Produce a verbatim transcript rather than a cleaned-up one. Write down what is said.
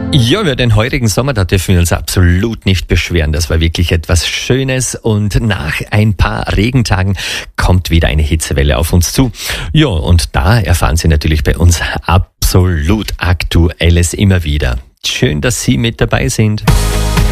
Ja, über den heurigen Sommer, da dürfen wir uns absolut nicht beschweren. Das war wirklich etwas Schönes und nach ein paar Regentagen kommt wieder eine Hitzewelle auf uns zu. Ja, und da erfahren Sie natürlich bei uns absolut Aktuelles immer wieder. Schön, dass Sie mit dabei sind.